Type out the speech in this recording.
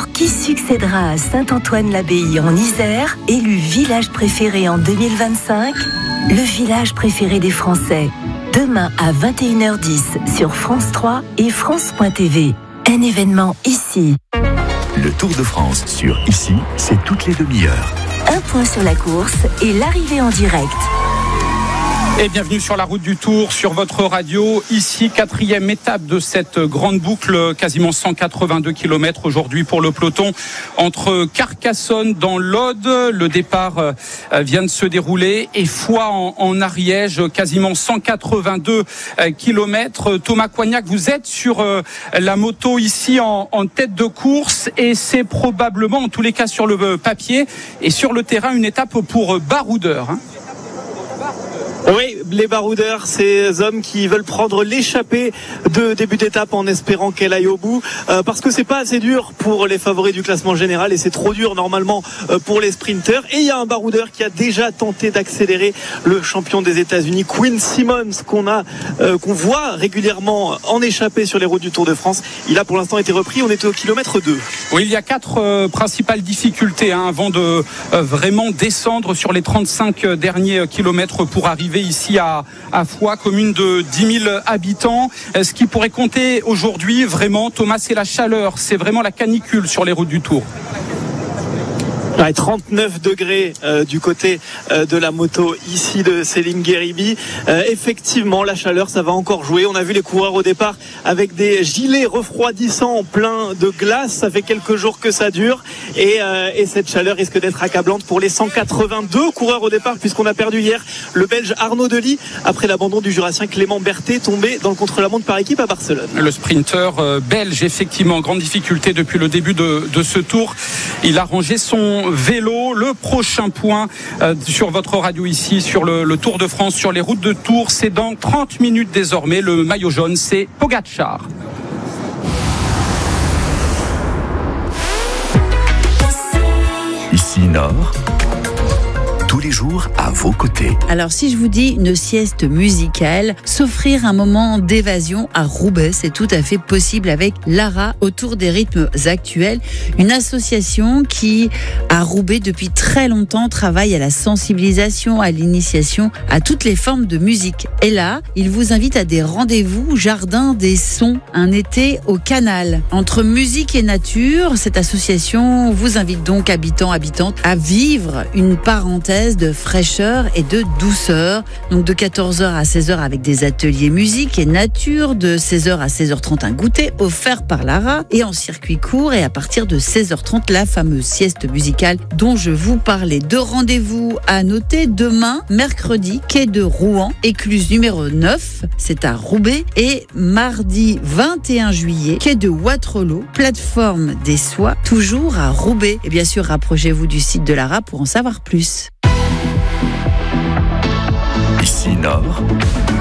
Alors, qui succédera à Saint-Antoine-l'Abbaye en Isère, élu village préféré en 2025 ? Le village préféré des Français. Demain à 21h10 sur France 3 et France.tv. Un événement ici. Le Tour de France sur Ici, c'est toutes les demi-heures. Un point sur la course et l'arrivée en direct. Et bienvenue sur la route du Tour, sur votre radio. Ici, 4e étape de cette grande boucle, quasiment 182 km aujourd'hui pour le peloton. Entre Carcassonne dans l'Aude, le départ vient de se dérouler, et Foix en Ariège, quasiment 182 km. Thomas Coignac, vous êtes sur la moto ici en tête de course, et c'est probablement, en tous les cas sur le papier et sur le terrain, une étape pour baroudeurs. Oui, les baroudeurs, ces hommes qui veulent prendre l'échappée de début d'étape en espérant qu'elle aille au bout, parce que c'est pas assez dur pour les favoris du classement général et c'est trop dur normalement pour les sprinteurs. Et il y a un baroudeur qui a déjà tenté d'accélérer, le champion des États-Unis, Quinn Simmons, qu'on voit régulièrement en échappée sur les routes du Tour de France. Il a pour l'instant été repris, on était au kilomètre 2. Oui, il y a 4 principales difficultés avant de vraiment descendre sur les 35 derniers kilomètres pour arriver ici à Foix, commune de 10 000 habitants. Ce qui pourrait compter aujourd'hui, vraiment, Thomas, c'est la chaleur, c'est vraiment la canicule sur les routes du Tour. 39 degrés du côté de la moto ici de Céline Guéribi. Effectivement, la chaleur, ça va encore jouer. On a vu les coureurs au départ avec des gilets refroidissants pleins de glace. Ça fait quelques jours que ça dure. Et cette chaleur risque d'être accablante pour les 182 coureurs au départ, puisqu'on a perdu hier le Belge Arnaud Delis après l'abandon du Jurassien Clément Berthet, tombé dans le contre-la-montre par équipe à Barcelone. Le sprinter belge, effectivement, en grande difficulté depuis le début de ce tour. Il a rangé son vélo. Le prochain point sur votre radio ici, sur le Tour de France, sur les routes de Tours, c'est dans 30 minutes désormais. Le maillot jaune, c'est Pogačar. Ici Nord, tous les jours à vos côtés. Alors si je vous dis une sieste musicale, s'offrir un moment d'évasion à Roubaix, c'est tout à fait possible avec Lara autour des rythmes actuels, une association qui à Roubaix depuis très longtemps travaille à la sensibilisation, à l'initiation à toutes les formes de musique. Et là, il vous invite à des rendez-vous Jardin des Sons, un été au Canal. Entre musique et nature, cette association vous invite donc habitants, habitantes à vivre une parenthèse de fraîcheur et de douceur. Donc de 14h à 16h avec des ateliers musique et nature, de 16h à 16h30 un goûter offert par Lara, et en circuit court, et à partir de 16h30 la fameuse sieste musicale dont je vous parlais. 2 rendez-vous à noter demain, mercredi, quai de Rouen, écluse numéro 9, c'est à Roubaix, et mardi 21 juillet, quai de Waterloo, plateforme des Soies, toujours à Roubaix. Et bien sûr, rapprochez-vous du site de Lara pour en savoir plus. Ici Nord,